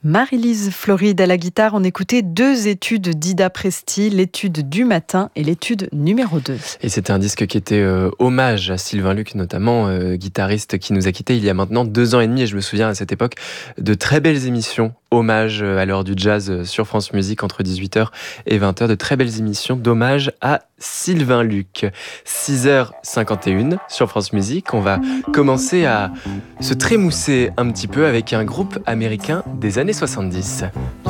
Marie-Lise Floride à la guitare, on écoutait 2 études d'Ida Presti, l'étude du matin et l'étude numéro 2. Et c'était un disque qui était hommage à Sylvain Luc, notamment guitariste qui nous a quittés il y a maintenant 2 ans et demi. Et je me souviens à cette époque de très belles émissions, hommage à l'heure du jazz sur France Musique entre 18h et 20h. De très belles émissions d'hommage à Sylvain Luc. 6h51 sur France Musique. On va commencer à se trémousser un petit peu avec un groupe américain des années 70.